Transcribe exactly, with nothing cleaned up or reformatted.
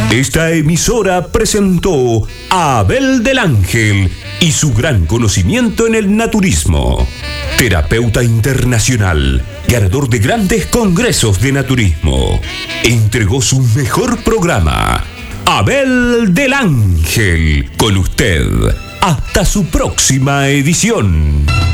Esta emisora presentó a Abel del Ángel y su gran conocimiento en el naturismo. Terapeuta internacional, ganador de grandes congresos de naturismo. Entregó su mejor programa. Abel del Ángel, con usted. Hasta su próxima edición.